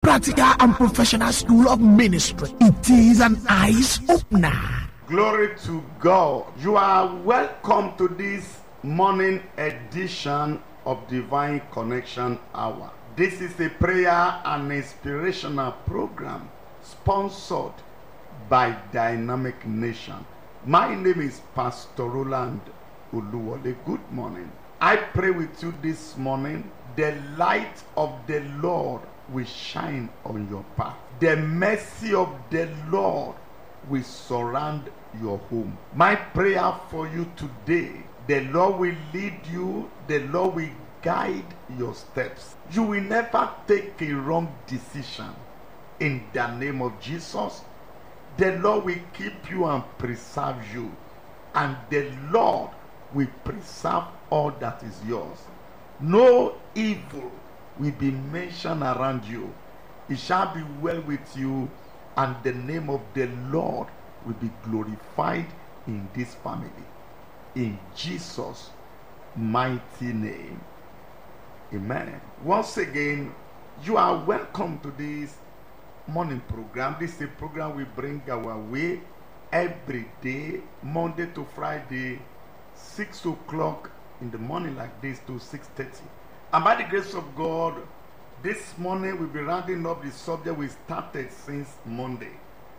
practical and professional school of ministry. It is an eyes opener. Glory to God. You are welcome to this morning edition of Divine Connection Hour. This is a prayer and inspirational program sponsored by Dynamic Nation. My name is Pastor Roland Oluwole. Good morning. I pray with you this morning. The light of the Lord will shine on your path. The mercy of the Lord will surround your home. My prayer for you today, the Lord will lead you, the Lord will guide your steps. You will never take a wrong decision. In the name of Jesus, the Lord will keep you and preserve you, and the Lord will preserve all that is yours. No evil will be mentioned around you. It shall be well with you, and the name of the Lord will be glorified in this family. In Jesus' mighty name. Amen. Once again, you are welcome to this morning program. This is a program we bring our way every day, Monday to Friday, 6 o'clock in the morning like this to 6:30. And by the grace of God, this morning we'll be rounding up the subject we started since Monday.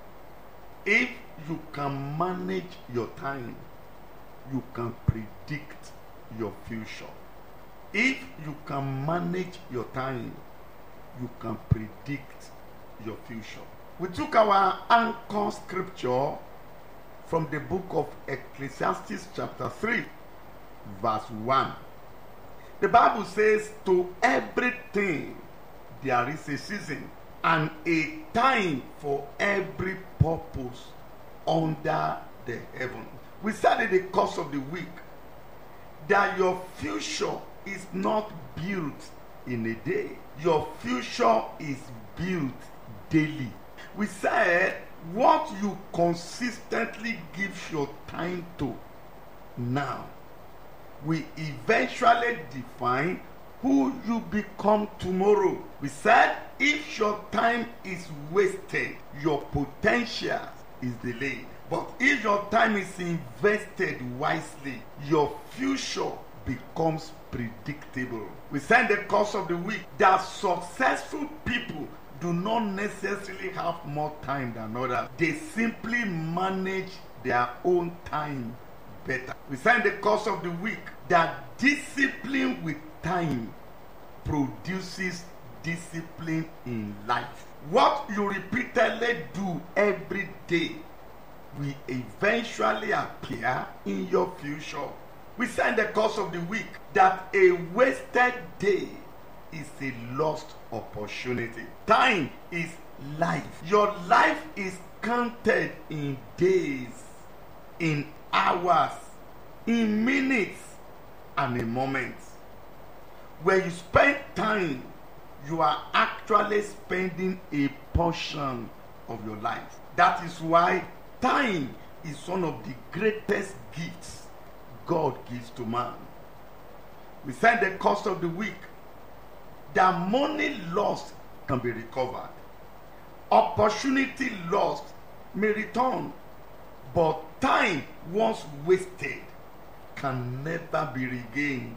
If you can manage your time, you can predict your future. If you can manage your time, you can predict your future. We took our anchor scripture from the book of Ecclesiastes chapter 3, verse 1. The Bible says, to everything there is a season and a time for every purpose under the heaven. We said in the course of the week that your future is not built in a day. Your future is built daily. We said what you consistently give your time to now will eventually define who you become tomorrow. We said if your time is wasted, your potential is delayed. But if your time is invested wisely, your future becomes predictable. We said in the course of the week that successful people do not necessarily have more time than others. They simply manage their own time better. We said in the course of the week that discipline with time produces discipline in life. What you repeatedly do every day will eventually appear in your future. We said in the course of the week that a wasted day is a lost opportunity. Time is life. Your life is counted in days, in hours, in minutes, and in moments. When you spend time, you are actually spending a portion of your life. That is why time is one of the greatest gifts God gives to man. We said in the course of the week that money lost can be recovered. Opportunity lost may return. But time once wasted can never be regained.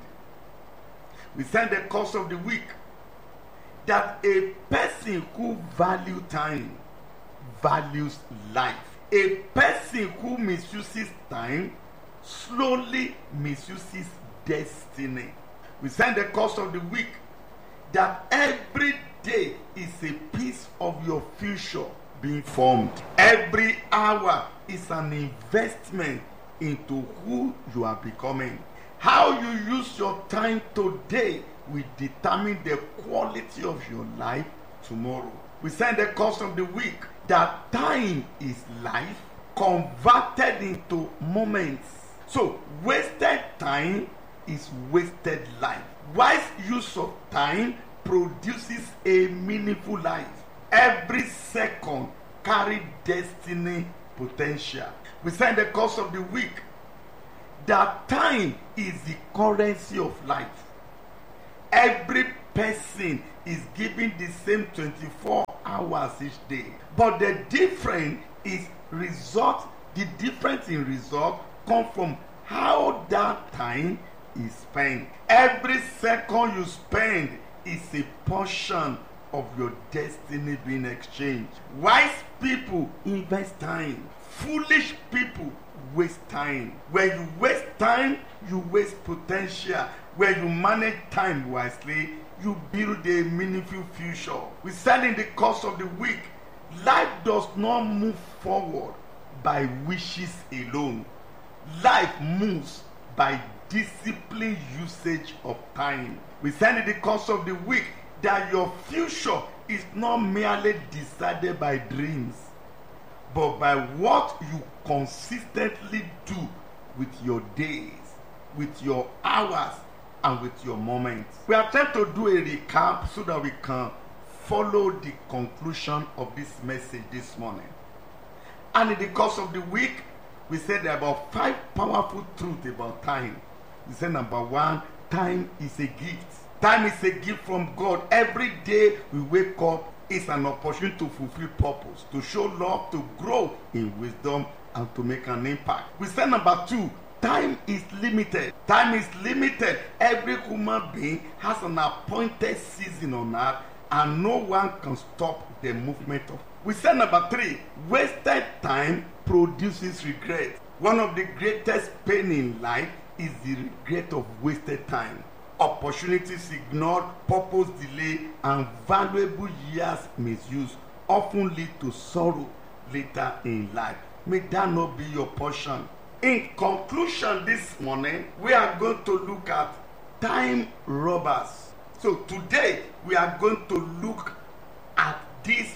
We said in the course of the week that a person who values time values life. A person who misuses time slowly misuses destiny. We said in the course of the week that every day is a piece of your future being formed. Every hour is an investment into who you are becoming. How you use your time today will determine the quality of your life tomorrow. We said in the course of the week that time is life converted into moments. So wasted time is wasted life. Wise use of time produces a meaningful life. Every second carries destiny potential. We said in the course of the week that time is the currency of life. Every person is given the same 24 hours each day. But the difference in result comes from how that time is spent. Every second you spend is a portion of your destiny being exchanged. Wise people invest time. Foolish people waste time. When you waste time, you waste potential. When you manage time wisely, you build a meaningful future. We said in the course of the week, life does not move forward by wishes alone. Life moves by disciplined usage of time. We said in the course of the week that your future is not merely decided by dreams, but by what you consistently do with your days, with your hours, and with your moments. We are trying to do a recap so that we can follow the conclusion of this message this morning. And in the course of the week, we said about 5 powerful truths about time. We said number 1, time is a gift. Time is a gift from God. Every day we wake up is an opportunity to fulfill purpose, to show love, to grow in wisdom, and to make an impact. We said number 2, time is limited. Time is limited. Every human being has an appointed season on earth, and no one can stop the movement of. We said number 3, wasted time produces regret. One of the greatest pain in life is the regret of wasted time. Opportunities ignored, purpose delayed, and valuable years misused often lead to sorrow later in life. May that not be your portion. In conclusion this morning, we are going to look at time robbers. So today we are going to look at this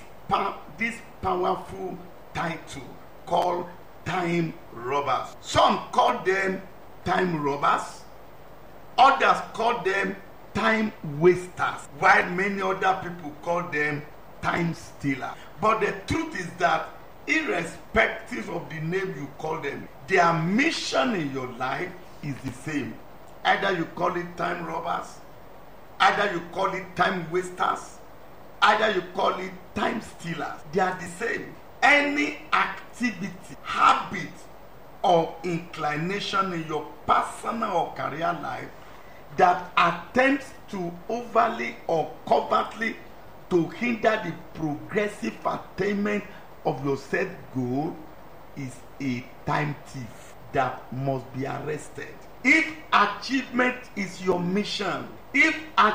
powerful title called time robbers. Some call them time robbers. Others call them time wasters, while many other people call them time stealers. But the truth is that irrespective of the name you call them, their mission in your life is the same. Either you call it time robbers, either you call it time wasters, either you call it time stealers. They are the same. Any activity, habit, or inclination in your personal or career life that attempts to overly or covertly to hinder the progressive attainment of your set goal is a time thief that must be arrested. If achievement is your mission, you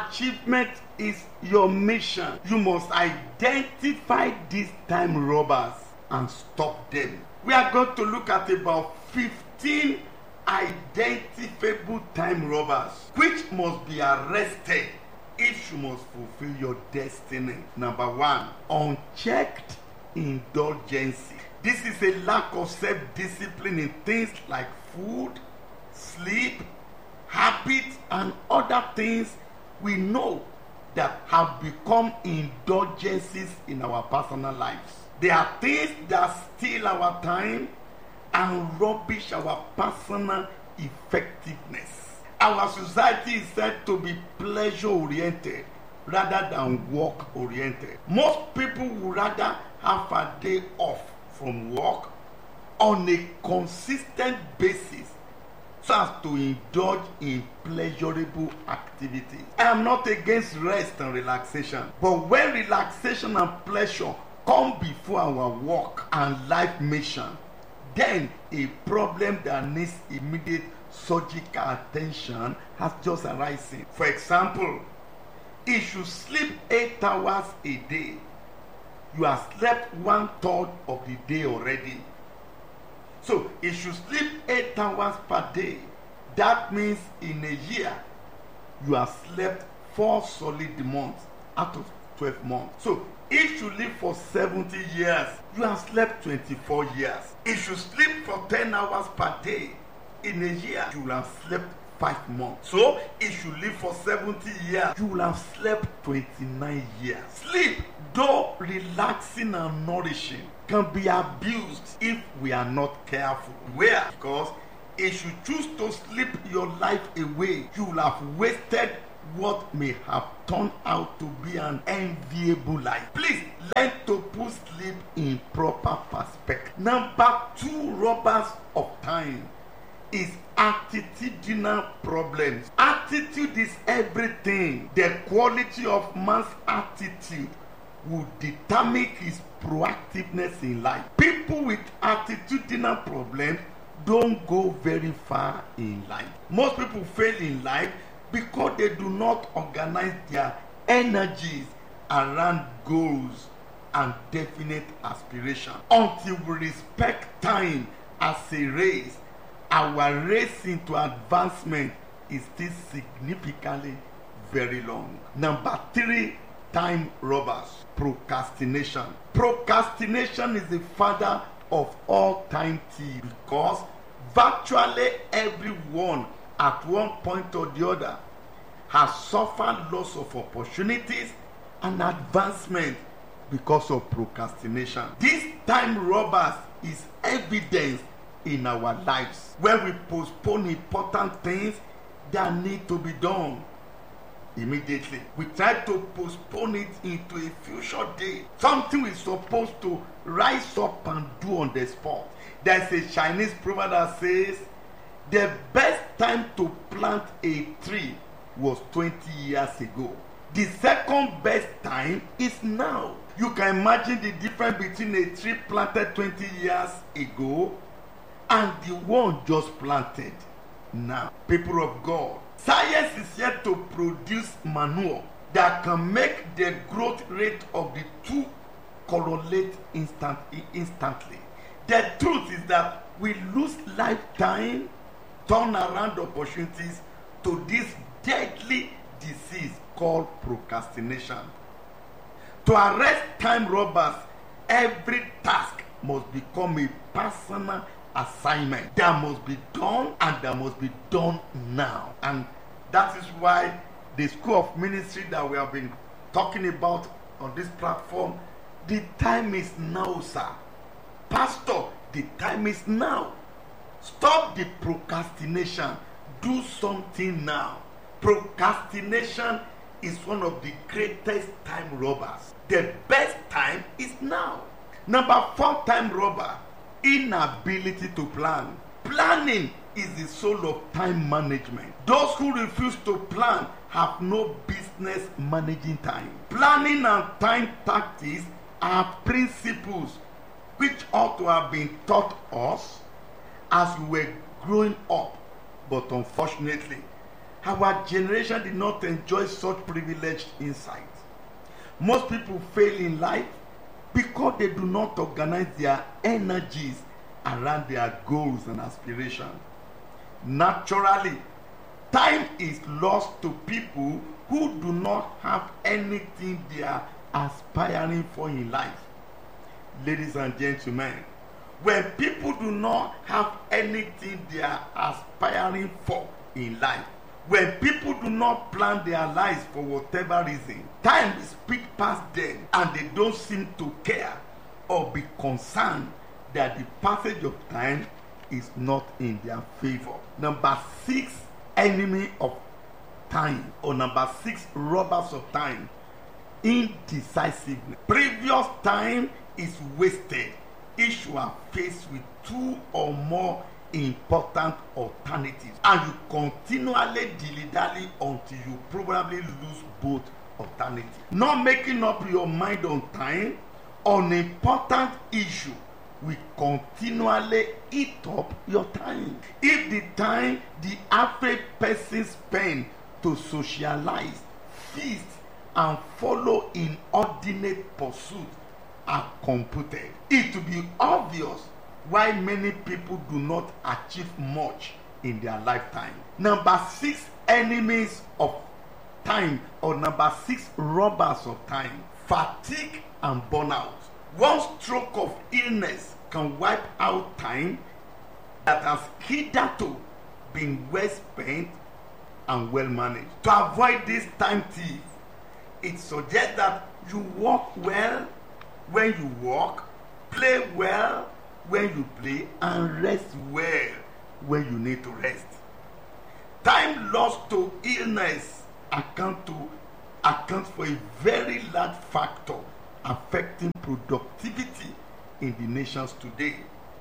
must identify these time robbers and stop them. We are going to look at about 15 identifiable time robbers which must be arrested if you must fulfill your destiny. Number 1, unchecked indulgence. This is a lack of self-discipline in things like food, sleep, habits, and other things we know that have become indulgences in our personal lives. They are things that steal our time and rubbish our personal effectiveness. Our society is said to be pleasure-oriented rather than work-oriented. Most people would rather have a day off from work on a consistent basis so as to indulge in pleasurable activities. I am not against rest and relaxation, but when relaxation and pleasure come before our work and life mission, then a problem that needs immediate surgical attention has just arisen. For example, if you sleep 8 hours a day, you have slept 1/3 of the day already. So if you sleep 8 hours per day, that means in a year you have slept 4 solid months out of 12 months. So if you live for 70 years, you have slept 24 years. If you sleep for 10 hours per day, in a year, you will have slept 5 months. So if you live for 70 years, you will have slept 29 years. Sleep, though relaxing and nourishing, can be abused if we are not careful. Where? Because if you choose to sleep your life away, you will have wasted what may have turned out to be an enviable life. Please learn to put sleep in proper perspective. Number 2 robbers of time is attitudinal problems. Attitude is everything. The quality of man's attitude will determine his proactiveness in life. People with attitudinal problems don't go very far in life. Most people fail in life because they do not organize their energies around goals and definite aspiration. Until we respect time as a race, our race into advancement is still significantly very long. Number 3 time robbers, procrastination. Procrastination is the father of all time thieves because virtually everyone at one point or the other has suffered loss of opportunities and advancement because of procrastination. This time robbers is evidence in our lives when we postpone important things that need to be done immediately. We try to postpone it into a future day, something we're supposed to rise up and do on the spot. There's a Chinese proverb that says the best time to plant a tree was 20 years ago. The second best time is now. You can imagine the difference between a tree planted 20 years ago and the one just planted now. People of God, science is yet to produce manure that can make the growth rate of the two correlate instantly. The truth is that we lose lifetime turnaround opportunities to this deadly disease called procrastination. To arrest time robbers, every task must become a personal assignment that must be done, and that must be done now. And that is why the school of ministry that we have been talking about on this platform, the time is now, sir. Pastor, the time is now. Stop the procrastination. Do something now. Procrastination is one of the greatest time robbers. The best time is now. Number 4 time robber, inability to plan. Planning is the soul of time management. Those who refuse to plan have no business managing time. Planning and time tactics are principles which ought to have been taught us as we were growing up, but unfortunately our generation did not enjoy such privileged insight. Most people fail in life because they do not organize their energies around their goals and aspirations. Naturally, time is lost to people who do not have anything they are aspiring for in life. Ladies and gentlemen, when people do not have anything they are aspiring for in life, when people do not plan their lives for whatever reason, time will speed past them and they don't seem to care or be concerned that the passage of time is not in their favor. Number 6 enemy of time, or number 6 robbers of time, indecisiveness. Previous time is wasted if you are faced with 2 or more important alternatives and you continually dilly-dally until you probably lose both alternatives. Not making up your mind on time on important issue will continually eat up your time. If the time the average person spends to socialize, feast, and follow inordinate pursuits are computed, it will be obvious why many people do not achieve much in their lifetime. Number 6 enemies of time, or number 6 robbers of time, fatigue and burnout. One stroke of illness can wipe out time that has hitherto been well spent and well managed. To avoid this time thief, it suggests that you work well when you work, play well when you play, and rest well when you need to rest. Time lost to illness accounts for a very large factor affecting productivity in the nations today.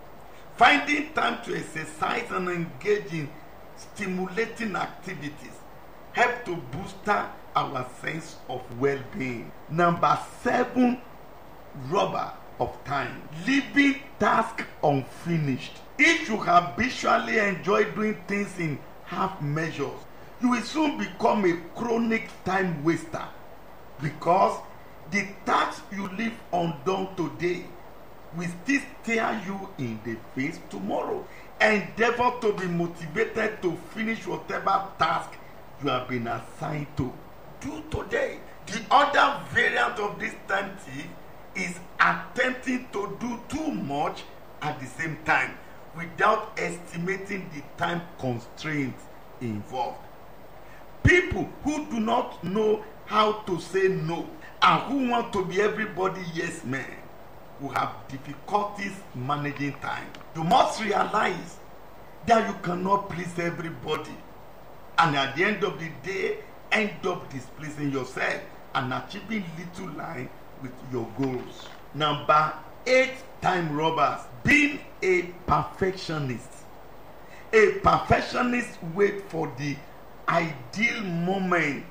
Finding time to exercise and engage in stimulating activities help to boost our sense of well-being. Number 7, robber of time. Leaving tasks unfinished. If you habitually enjoy doing things in half measures, you will soon become a chronic time waster, because the tasks you leave undone today will still stare you in the face tomorrow. Endeavor to be motivated to finish whatever task you have been assigned to do today. The other variant of this time thief is attempting to do too much at the same time without estimating the time constraints involved. People who do not know how to say no and who want to be everybody yes men will have difficulties managing time. You must realize that you cannot please everybody, and at the end of the day end up displeasing yourself and achieving little line with your goals. Number 8, time robbers. Being a perfectionist. A perfectionist waits for the ideal moment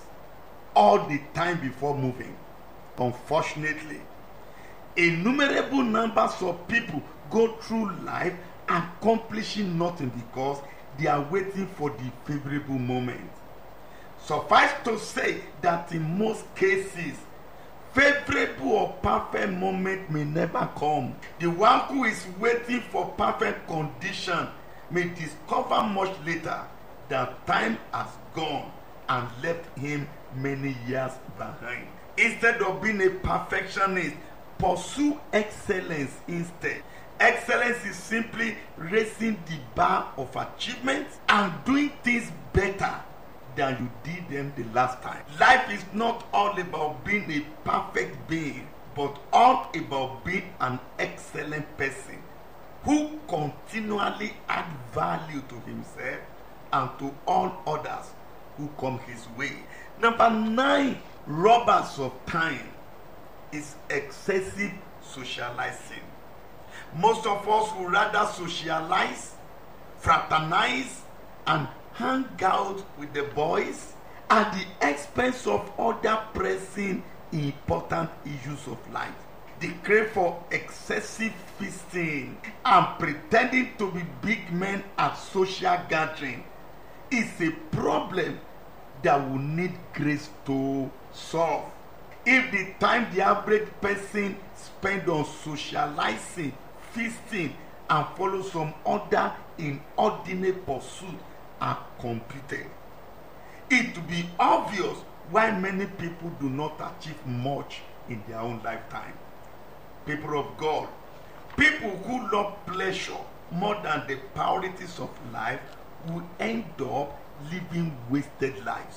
all the time before moving. Unfortunately, innumerable numbers of people go through life accomplishing nothing because they are waiting for the favorable moment. Suffice to say that in most cases, favorable or perfect moment may never come. The one who is waiting for perfect condition may discover much later that time has gone and left him many years behind. Instead of being a perfectionist, pursue excellence instead. Excellence is simply raising the bar of achievement and doing things better than you did them the last time. Life is not all about being a perfect being, but all about being an excellent person who continually adds value to himself and to all others who come his way. Number 9, robbers of time, is excessive socializing. Most of us would rather socialize, fraternize, and hang out with the boys at the expense of other pressing important issues of life. The crave for excessive feasting and pretending to be big men at social gathering is a problem that will need grace to solve. If the time the average person spends on socializing, feasting, and follow some other inordinate pursuit are computed, it will be obvious why many people do not achieve much in their own lifetime. People of God, people who love pleasure more than the priorities of life will end up living wasted lives.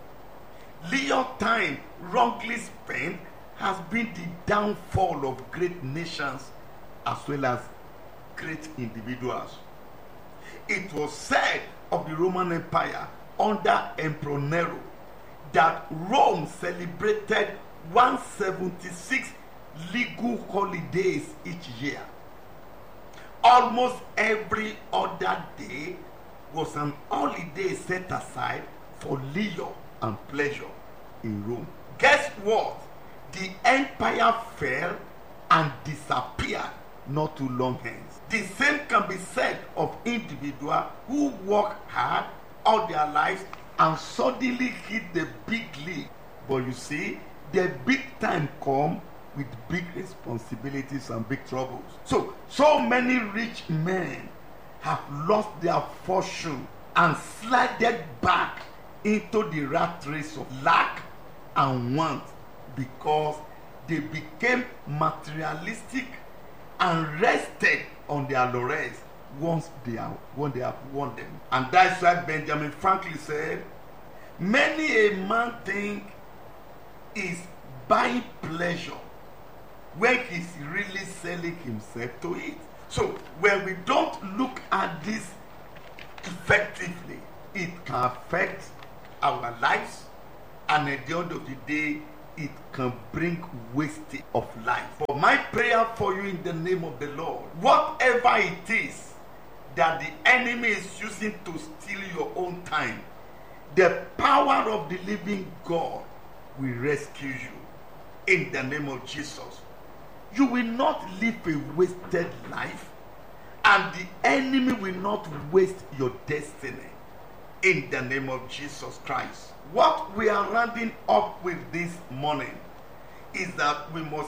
Leisure time wrongly spent has been the downfall of great nations as well as great individuals. It was said of the Roman Empire under Emperor Nero that Rome celebrated 176 legal holidays each year. Almost every other day was an holiday set aside for leisure and pleasure in Rome. Guess what? The empire fell and disappeared not too long hence. The same can be said of individuals who work hard all their lives and suddenly hit the big league. But you see, the big time come with big responsibilities and big troubles. So many rich men have lost their fortune and slided back into the rat race of lack and want because they became materialistic and rested on their laurels once they have won them. And that's why Benjamin Franklin said, many a man think is buying pleasure when he's really selling himself to it. So when we don't look at this effectively, it can affect our lives, And at the end of the day, it can bring wastage of life. But my prayer for you in the name of the Lord, whatever it is that the enemy is using to steal your own time, the power of the living God will rescue you in the name of Jesus. You will not live a wasted life, and the enemy will not waste your destiny in the name of Jesus Christ. What we are rounding up with this morning is that we must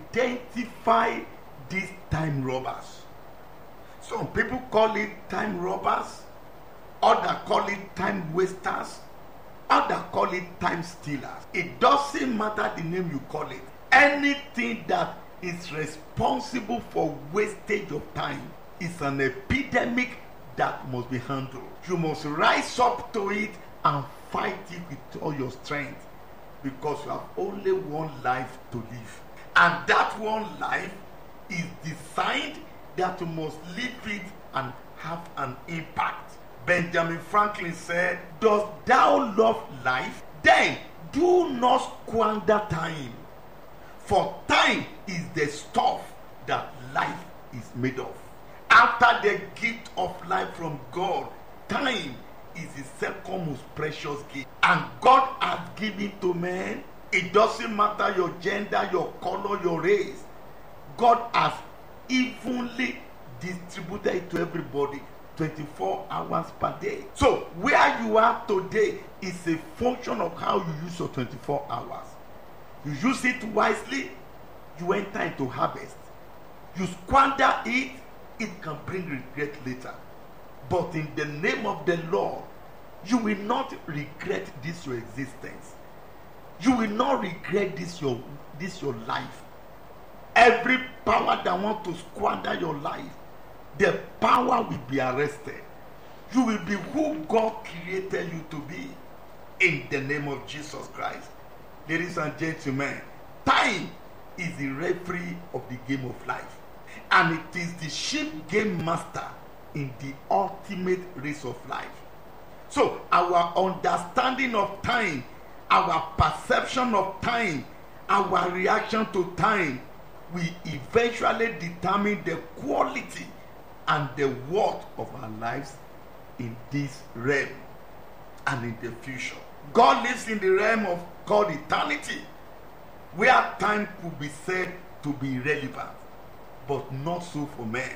identify these time robbers. Some people call it time robbers, others call it time wasters, others call it time stealers. It doesn't matter the name you call it. Anything that is responsible for wastage of time is an epidemic that must be handled. You must rise up to it and fight it with all your strength, because you have only one life to live, and that one life is designed that you must live it and have an impact. Benjamin Franklin said, "Dost thou love life? Then do not squander time, for time is the stuff that life is made of." After the gift of life from God, time is the second most precious gift, and God has given to man. It doesn't matter your gender, your color, your race. God has evenly distributed it to everybody 24 hours per day. So where you are today is a function of how you use your 24 hours. You use it wisely, you enter into harvest. You squander it, it can bring regret later. But in the name of the Lord, you will not regret this your existence. You will not regret this your life. Every power that wants to squander your life, the power will be arrested. You will be who God created you to be in the name of Jesus Christ. Ladies and gentlemen, time is the referee of the game of life, and it is the chief game master in the ultimate race of life. So our understanding of time, our perception of time, our reaction to time will eventually determine the quality and the worth of our lives in this realm and in the future. God lives in the realm of called eternity, where time could be said to be irrelevant, but not so for man.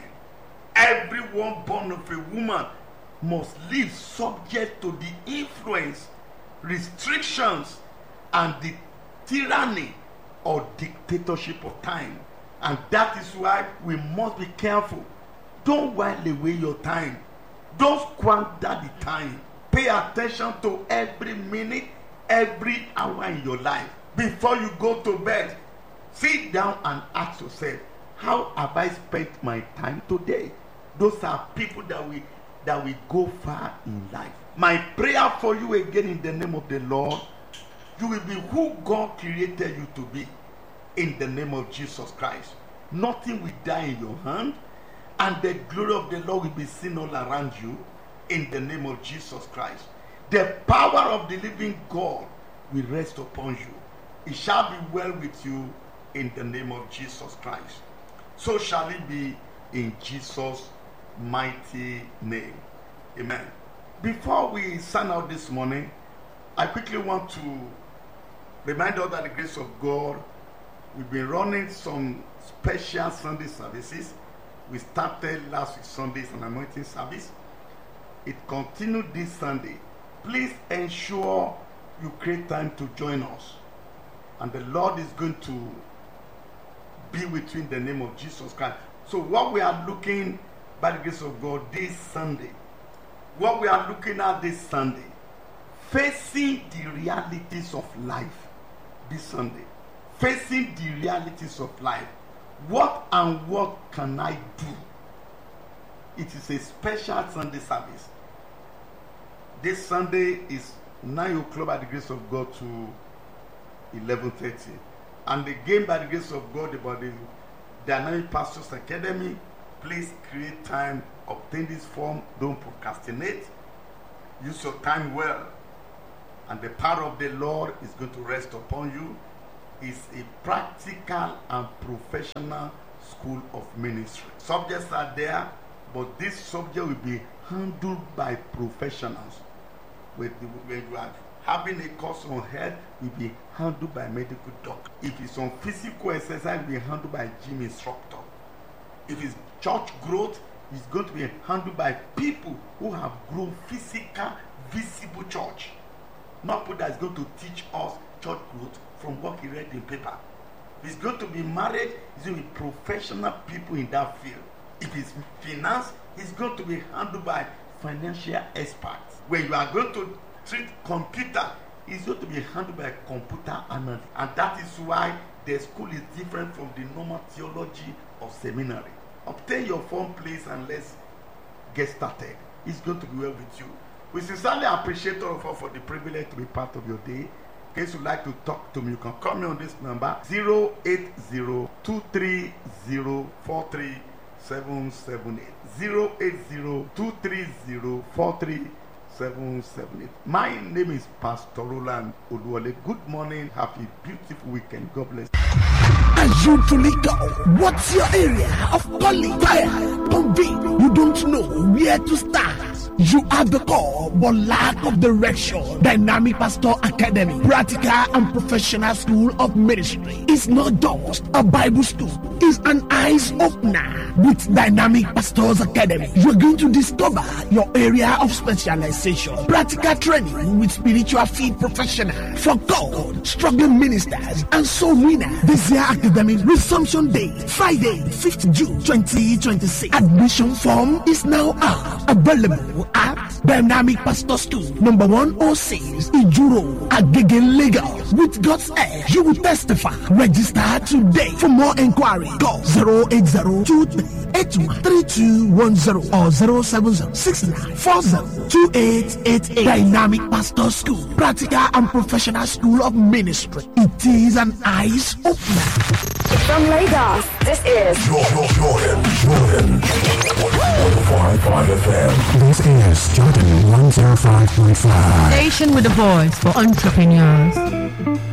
Everyone born of a woman must live subject to the influence, restrictions, and the tyranny or dictatorship of time. And that is why we must be careful. Don't while away your time. Don't squander the time. Pay attention to every minute, every hour in your life. Before you go to bed, sit down and ask yourself, how have I spent my time today? Those are people that will go far in life. My prayer for you again in the name of the Lord, you will be who God created you to be in the name of Jesus Christ. Nothing will die in your hand, and the glory of the Lord will be seen all around you in the name of Jesus Christ. The power of the living God will rest upon you. It shall be well with you in the name of Jesus Christ. So shall it be in Jesus' mighty name. Amen. Before we sign out this morning, I quickly want to remind us that the grace of God, we've been running some special Sunday services. We started last week Sunday's an anointing service. It continued this Sunday. Please ensure you create time to join us. And the Lord is going to be with you in the name of Jesus Christ. So what we are looking by the grace of God this Sunday, what we are looking at this Sunday, facing the realities of life this Sunday. Facing the realities of life. What and what can I do? It is a special Sunday service. This Sunday is 9 o'clock by the grace of God to 11:30. And again by the grace of God about the Dynamic Pastors Academy. Please create time, obtain this form, don't procrastinate. Use your time well. And the power of the Lord is going to rest upon you. It's a practical and professional school of ministry. Subjects are there, but this subject will be handled by professionals. When you are having a course on health, will be handled by medical doctor. If it's on physical exercise, will be handled by gym instructor. If it's church growth, it's going to be handled by people who have grown physical, visible church. Not people that's going to teach us church growth from what he read in paper. If it's going to be married, it's going to be professional people in that field. If it's finance, it's going to be handled by financial experts. When you are going to treat computer, it's going to be handled by computer analyst. And that is why the school is different from the normal theology of seminary. Obtain your form, please, and let's get started. It's going to be well with you. We sincerely appreciate all of us for the privilege to be part of your day. In case you'd like to talk to me, you can call me on this number 080-230-43778. 080-230-43778. My name is Pastor Roland Oduole. Good morning. Have a beautiful weekend. God bless. As you truly go, what's your area of calling? Fire, pumping. You don't know where to start. You have the call, but lack of direction. Dynamic Pastor Academy, practical and professional school of ministry, is not just a Bible school. It's an eyes opener. With Dynamic Pastors Academy, you're going to discover your area of specialization. Practical training with spiritual field professionals for God, struggling ministers, and soul winners. This year academic resumption date, Friday, 5th June 2026. Admission form is now out. Available at Dynamic Pastor School, number 106, Ijuro, Agege, Lagos. With God's help, you will testify. Register today. For more inquiry, call 080-2381-3210 or 070-6940-2888. Dynamic Pastor School, practical and professional school of ministry. It is an eyes opener. From Lagos, this is Jordan 105.5 FM. This is Jordan 105.5. Station with a voice for entrepreneurs.